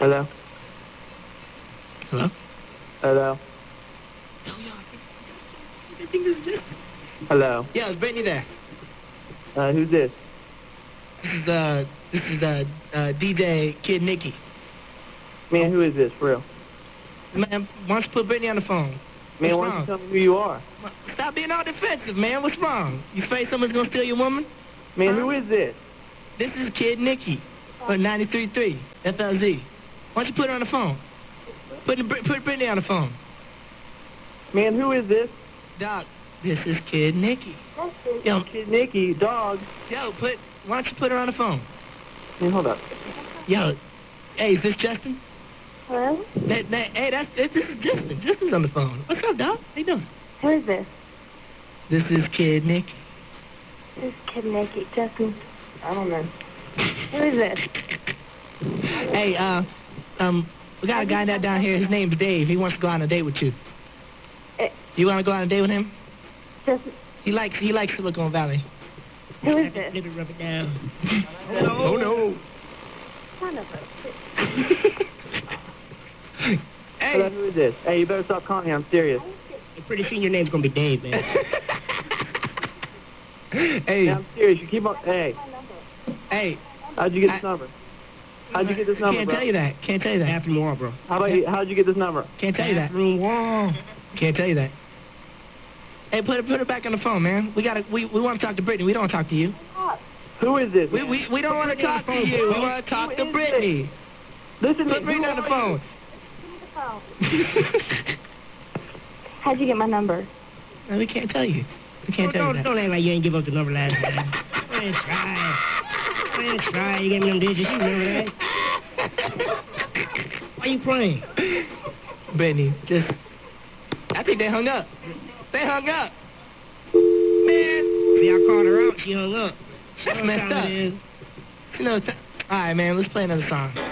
Hello? Hello? Hello? Hello? Yeah, it's Brittany there. Who's this? This is DJ Kid Nicky. Man, who is this, for real? Man, why don't you put Brittany on the phone? Man, What's why don't wrong? you tell me who you are? Stop being all defensive, man. What's wrong? You afraid someone's gonna steal your woman? Man, who is this? This is Kid Nicky for 93.3 FLZ. Why don't you put her on the phone? Put Brittany on the phone. Man, who is this? Doc, this is Kid Nicky. Yo, Kid Nicky, dog. yo, why don't you put her on the phone? Man, hold up. Yo, hey, is this Justin? Hello? This is Justin. Justin's on the phone. What's up, Doc? How you doing? Who is this? This is Kid Nicky. This is Kid Nicky. Justin, I don't know. Who is this? Hey, we got a guy down here. His name's Dave. He wants to go on a date with you. You want to go on a date with him? Justin. He likes Silicon Valley. Who is this? Let it rub it down. Oh, no. Son of a... Hey. Hello, who is this? Hey, you better stop calling me. I'm serious. Pretty soon your name's going to be Dave, man. Hey. Yeah, I'm serious. You keep on... Hey. Hey. How'd you get this number? How'd you get this number, Can't bro? tell you that. Can't tell you that. Bathroom wall, bro. How'd you get this number? Can't tell you that. Bathroom wall. Can't tell you that. Hey, put her back on the phone, man. We want to talk to Brittany. We don't want to talk to you. Who is this? We don't want to talk to you. We want to talk to Brittany. Listen to me. Put Brittany on the phone. How'd you get my number? No, we can't tell you. We can't tell you that. Don't act like you ain't give up the number last time. Try. You gave me them digits. You remember that? Why you playing? Brittany, I think they hung up. They hung up. Man. See, I called her out. She hung up. That's messed up. You know, all right, man, let's play another song.